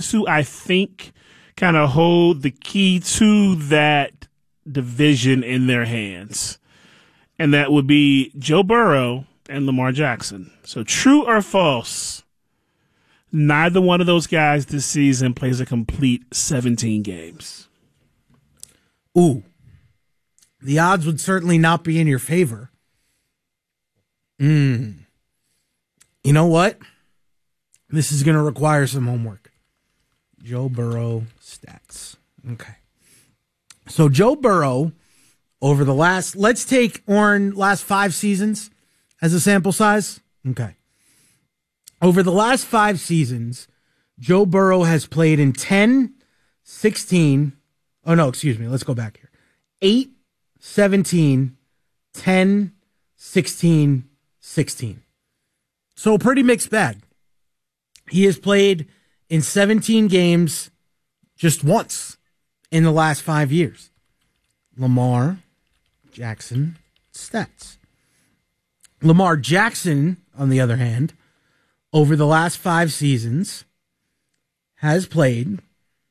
guys who I think kind of hold the key to that division in their hands. And that would be Joe Burrow and Lamar Jackson. So true or false, neither one of those guys this season plays a complete 17 games. Ooh. The odds would certainly not be in your favor. You know what? This is going to require some homework. Joe Burrow stats. Okay. So Joe Burrow, over the let's take last 5 seasons as a sample size. Okay. Over the last 5 seasons, Joe Burrow has played in 10, 16. Oh, no, excuse me. Let's go back here. 8, 17, 10, 16, 16. So a pretty mixed bag. He has played in 17 games just once in the last 5 years. Lamar Jackson stats. Lamar Jackson, on the other hand, over the last 5 seasons, has played,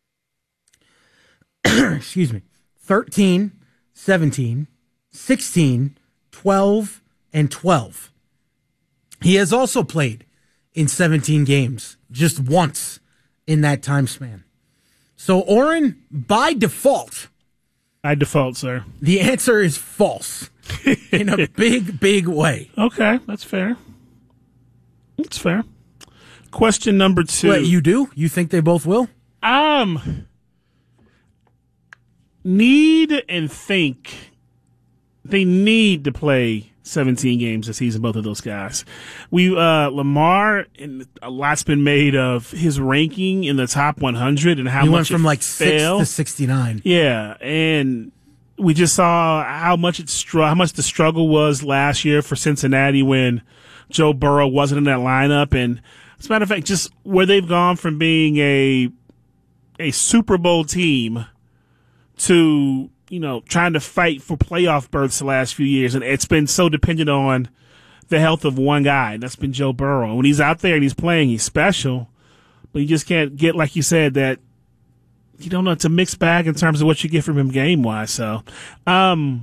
13, 17, 16, 12, and 12. He has also played in 17 games just once in that time span. So, Oren, by default, sir, the answer is false in a big, big way. Okay, that's fair. That's fair. Question number 2. What, you do? You think they both will? Need and think they need to play 17 games this season, both of those guys. Lamar, and a lot's been made of his ranking in the top 100 and how he much went from like 6 fell. to 69. Yeah, and we just saw how much the struggle was last year for Cincinnati when Joe Burrow wasn't in that lineup. And as a matter of fact, just where they've gone from being a Super Bowl team to, trying to fight for playoff berths the last few years. And it's been so dependent on the health of one guy, and that's been Joe Burrow. And when he's out there and he's playing, he's special, but you just can't get, like you said, that you don't know, it's a mixed bag in terms of what you get from him game-wise. So I'll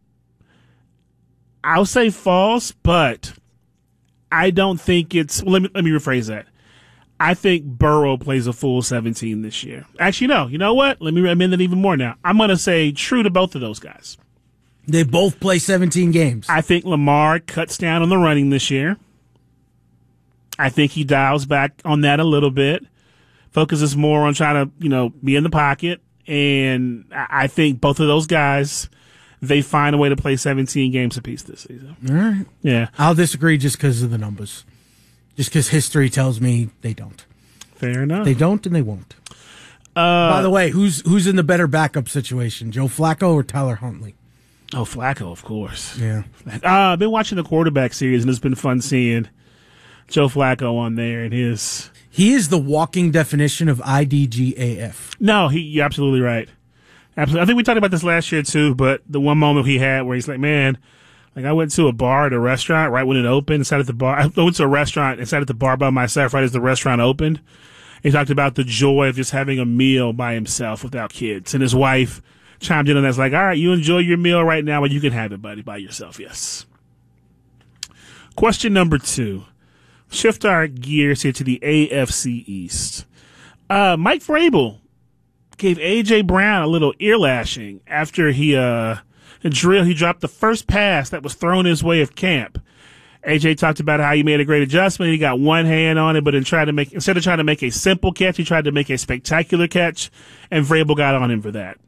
say false, but I don't think it's – let me rephrase that. I think Burrow plays a full 17 this year. Actually, no. You know what? Let me amend it even more now. I'm going to say true to both of those guys. They both play 17 games. I think Lamar cuts down on the running this year. I think he dials back on that a little bit, focuses more on trying to, be in the pocket. And I think both of those guys, they find a way to play 17 games apiece this season. All right. Yeah. I'll disagree just because of the numbers. Just because history tells me they don't. Fair enough. They don't and they won't. By the way, who's in the better backup situation, Joe Flacco or Tyler Huntley? Oh, Flacco, of course. Yeah. I've been watching the quarterback series, and it's been fun seeing Joe Flacco on there and his. He is the walking definition of IDGAF. No, you're absolutely right. Absolutely. I think we talked about this last year too, but the one moment he had where he's like, man, like I went to a bar at a restaurant right when it opened, sat at the bar. I went to a restaurant and sat at the bar by myself right as the restaurant opened. He talked about the joy of just having a meal by himself without kids. And his wife chimed in on that. It's like, all right, you enjoy your meal right now, but you can have it, buddy, by yourself. Yes. Question number 2. Shift our gears here to the AFC East. Mike Vrabel gave A.J. Brown a little ear lashing after he dropped the first pass that was thrown his way of camp. A.J. talked about how he made a great adjustment. He got one hand on it, but instead of trying to make a simple catch, he tried to make a spectacular catch, and Vrabel got on him for that.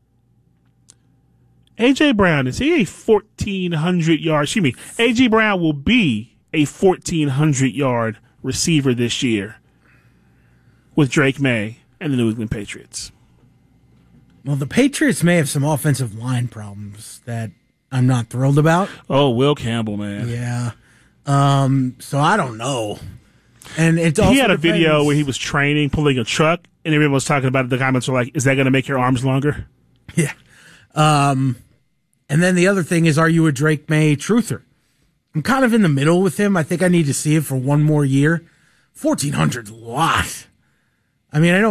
A.J. Brown, is he a 1,400-yard? Excuse me. A.J. Brown will be a 1,400-yard receiver this year with Drake May and the New England Patriots. Well, the Patriots may have some offensive line problems that I'm not thrilled about. Oh, Will Campbell, man. Yeah. So I don't know. And it also he had a depends. video where he was training, pulling a truck, and everyone was talking about it. The comments were like, is that going to make your arms longer? Yeah. And then the other thing is, are you a Drake May truther? I'm kind of in the middle with him. I think I need to see it for one more year. 1,400's a lot. I mean, I know